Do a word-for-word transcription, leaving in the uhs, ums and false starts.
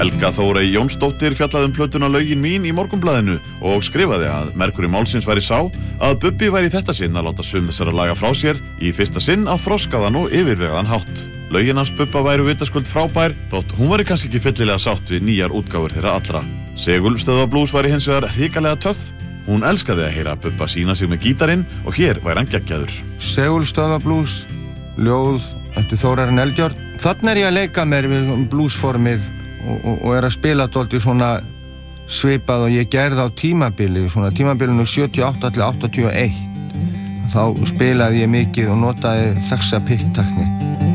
Helga Þórey Jónsdóttir fjallaði um plötuna Lögin mín í Morgunblaðinu og skrifaði að merkuri málsins væri sá að Bubbi væri í þetta sinn að láta sum þessara laga frá sér í fyrsta sinn á þroskaðan og yfirvegaðan hátt. Lögin hans Bubba væru vitaskuld frábær þótt hún væri kannski ekki fyllilega sátt við nýjar útgáfur þeirra allra. Segulstöðvablús væri hins vegar hrikalega töff. Hún elskaði að heyra Bubba sína sig með gítarinn og hér væri hann geggjaður. Segulstöðvablús, ljóð eftir Þórarinn Eldjárn. Þarna er ég að leika mér við blúsformið og, og, og er að spila dálítið svona svipað og ég gerði á tímabili, svona tímabilinu sjötíu og átta til áttatíu og eitt. Þá spilaði ég mikið og notaði þessa pikktakni.